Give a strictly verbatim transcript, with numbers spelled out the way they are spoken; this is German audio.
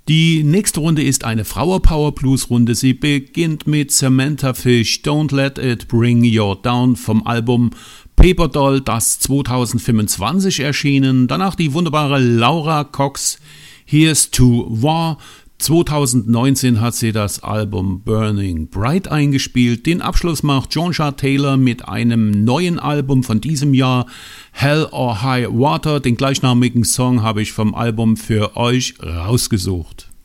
Die nächste Runde ist eine Flower-Power-Blues-Runde. Sie beginnt mit Samantha Fish, Don't Let It Bring You Down vom Album Paper Doll, das zwanzig fünfundzwanzig erschienen. Danach die wunderbare Laura Cox, Here's to War. zwanzig neunzehn hat sie das Album Burning Bright eingespielt. Den Abschluss macht Joshua Taylor mit einem neuen Album von diesem Jahr, Hell or High Water. Den gleichnamigen Song habe ich vom Album für euch rausgesucht.